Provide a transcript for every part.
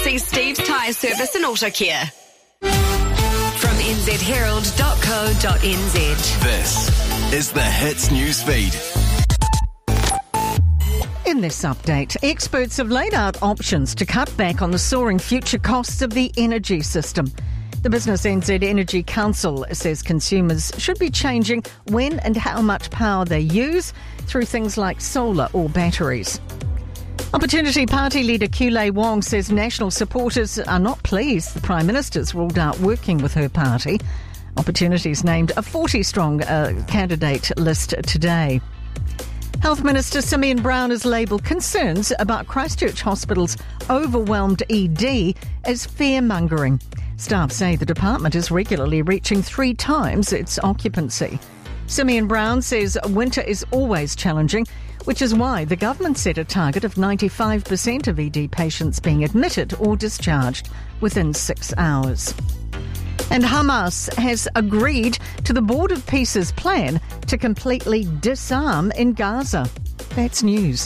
See Steve's Tyre Service and Auto Care. From nzherald.co.nz. This is the Hits News Feed. In this update, experts have laid out options to cut back on the soaring future costs of the energy system. The Business NZ Energy Council says consumers should be changing when and how much power they use through things like solar or batteries. Opportunity Party leader Kulei Wong says national supporters are not pleased the Prime Minister's ruled out working with her party. Opportunity's named a 40-strong candidate list today. Health Minister Simeon Brown has labelled concerns about Christchurch Hospital's overwhelmed ED as fear-mongering. Staff say the department is regularly reaching 3 times its occupancy. Simeon Brown says winter is always challenging, which is why the government set a target of 95% of ED patients being admitted or discharged within 6 hours. And Hamas has agreed to the Board of Peace's plan to completely disarm in Gaza. That's news.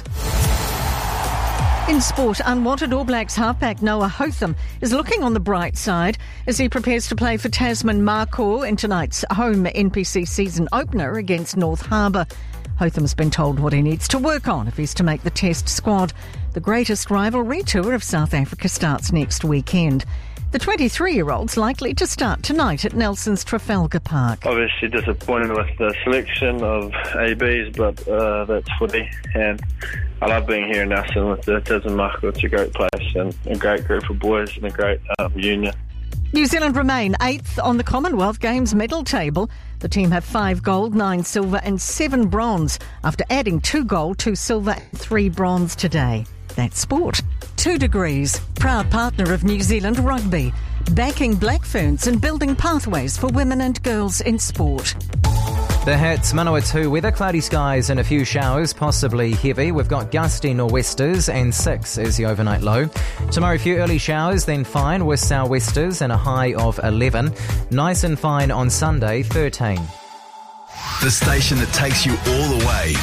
In sport, unwanted All Blacks halfback Noah Hotham is looking on the bright side as he prepares to play for Tasman Markhor in tonight's home NPC season opener against North Harbour. Hotham's been told what he needs to work on if he's to make the Test squad. The greatest rivalry tour of South Africa starts next weekend. The 23-year-old's likely to start tonight at Nelson's Trafalgar Park. Obviously disappointed with the selection of ABs, but that's footy. And I love being here in Nelson with the Tasman Markhor. It's a great place and a great group of boys and a great union. New Zealand remain 8th on the Commonwealth Games medal table. The team have 5 gold, 9 silver and 7 bronze after adding 2 gold, 2 silver and 3 bronze today. That's sport. 2 Degrees, proud partner of New Zealand Rugby, backing Black Ferns and building pathways for women and girls in sport. The Hits, Manawatu weather, cloudy skies and a few showers, possibly heavy. We've got gusty nor'westers and 6 is the overnight low. Tomorrow a few early showers, then fine with sou'westers and a high of 11. Nice and fine on Sunday, 13. The station that takes you all the way.